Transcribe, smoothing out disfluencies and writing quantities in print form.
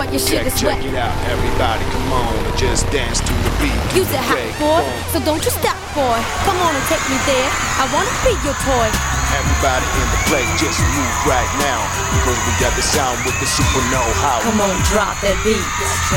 got your sugar sweat. Check it out, everybody, come on and just dance to the beat. You's a hot boy, so don't you stop, boy. Come on and take me there. I wanna be your toy. Everybody in the place, just move right now, because we got the sound with the super know-how. Come on, drop that beat.